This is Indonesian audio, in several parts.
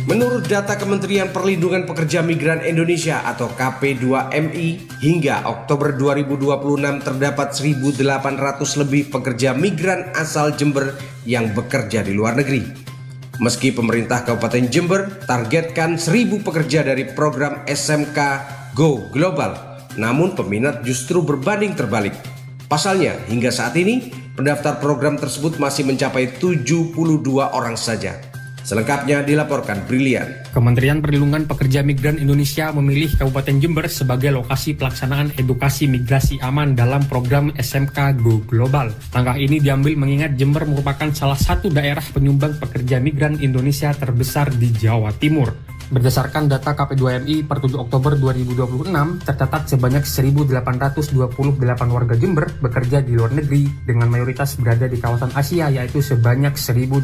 Menurut data Kementerian Perlindungan Pekerja Migran Indonesia atau KP2MI, hingga Oktober 2026 terdapat 1.800 lebih pekerja migran asal Jember yang bekerja di luar negeri. Meski pemerintah Kabupaten Jember targetkan 1.000 pekerja dari program SMK Go Global, namun peminat justru berbanding terbalik. Pasalnya, hingga saat ini pendaftar program tersebut masih mencapai 72 orang saja. Selengkapnya dilaporkan Brilian. Kementerian Perlindungan Pekerja Migran Indonesia memilih Kabupaten Jember sebagai lokasi pelaksanaan edukasi migrasi aman dalam program SMK Go Global. Langkah ini diambil mengingat Jember merupakan salah satu daerah penyumbang pekerja migran Indonesia terbesar di Jawa Timur. Berdasarkan data KP2MI per 7 Oktober 2026, tercatat sebanyak 1.828 warga Jember bekerja di luar negeri dengan mayoritas berada di kawasan Asia, yaitu sebanyak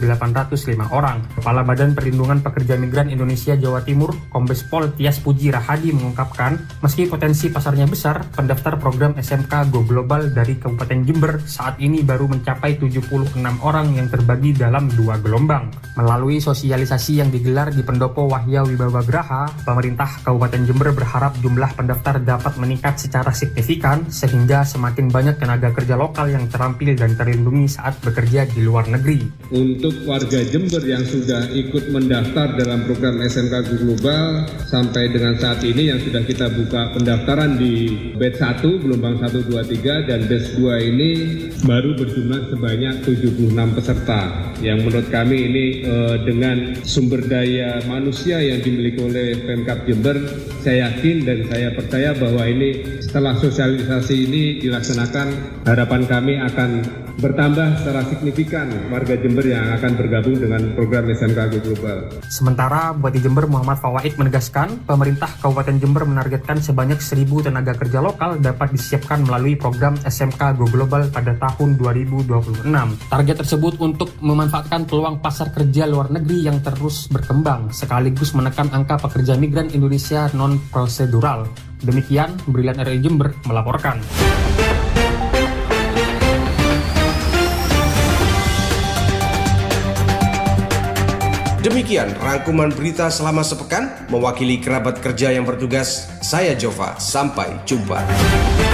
1.805 orang. Kepala Badan Perlindungan Pekerja Migran Indonesia Jawa Timur, Kombes Pol Tias Puji Rahadi mengungkapkan, meski potensi pasarnya besar, pendaftar program SMK Go Global dari Kabupaten Jember saat ini baru mencapai 76 orang yang terbagi dalam 2 gelombang. Melalui sosialisasi yang digelar di Pendopo Wahya Wibawa Graha, pemerintah Kabupaten Jember berharap jumlah pendaftar dapat meningkat secara signifikan sehingga semakin banyak tenaga kerja lokal yang terampil dan terlindungi saat bekerja di luar negeri. Untuk warga Jember yang sudah ikut mendaftar dalam program SMK Go Global sampai dengan saat ini yang sudah kita buka pendaftaran di batch 1, gelombang 1, 2, 3 dan batch 2 ini baru berjumlah sebanyak 76 peserta. Yang menurut kami ini dengan sumber daya manusia yang dimiliki oleh Pemkab Jember, saya yakin dan saya percaya bahwa ini setelah sosialisasi ini dilaksanakan, harapan kami akan bertambah secara signifikan warga Jember yang akan bergabung dengan program SMK Go Global. Sementara Bupati Jember Muhammad Fawaid menegaskan, pemerintah Kabupaten Jember menargetkan sebanyak 1.000 tenaga kerja lokal dapat disiapkan melalui program SMK Go Global pada tahun 2026. Target tersebut untuk memanfaatkan peluang pasar kerja luar negeri yang terus berkembang, sekaligus menekan angka pekerja migran Indonesia non-prosedural. Demikian, Brilian RRI Jember melaporkan. Demikian rangkuman berita selama sepekan, mewakili kerabat kerja yang bertugas, saya Jova, sampai jumpa.